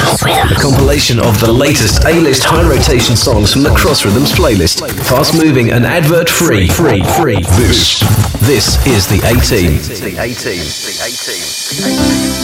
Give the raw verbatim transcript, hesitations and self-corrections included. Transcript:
A compilation of the latest A-list high rotation songs from the Cross Rhythms playlist. Fast moving and advert free. Free, free. This, this is the A-Team. The A-Team. The A-Team.